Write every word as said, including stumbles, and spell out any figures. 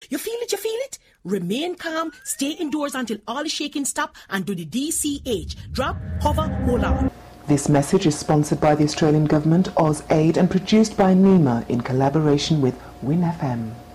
You feel it, you feel it? Remain calm, stay indoors until all the shaking stop, and do the D C H. Drop, hover, hold on. This message is sponsored by the Australian Government, AusAid, and produced by NEMA in collaboration with Win F M.